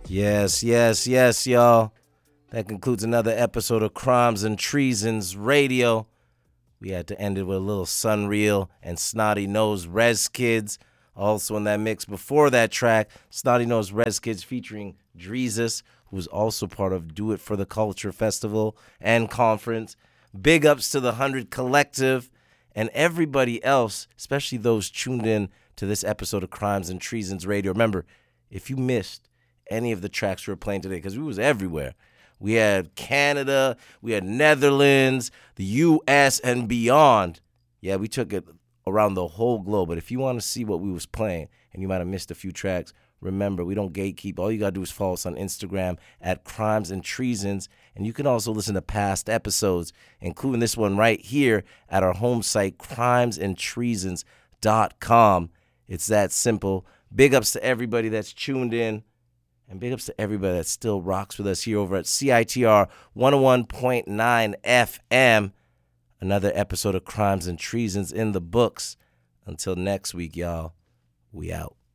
Yes, yes, yes, y'all. That concludes another episode of Crimes and Treasons Radio. We had to end it with a little Sunreal and Snotty Nose Rez Kids. Also in that mix before that track, Snotty Nose Rez Kids featuring Dreezus, who's also part of Do It for the Culture Festival and Conference. Big ups to the 100 Collective and everybody else, especially those tuned in to this episode of Crimes and Treasons Radio. Remember, if you missed any of the tracks we were playing today, because we was everywhere. We had Canada, we had Netherlands, the U.S., and beyond. Yeah, we took it around the whole globe. But if you want to see what we was playing and you might have missed a few tracks, remember, we don't gatekeep. All you got to do is follow us on Instagram at Crimes and Treasons. And you can also listen to past episodes, including this one right here at our home site, crimesandtreasons.com. It's that simple. Big ups to everybody that's tuned in. And big ups to everybody that still rocks with us here over at CITR 101.9 FM. Another episode of Crimes and Treasons in the books. Until next week, y'all, we out.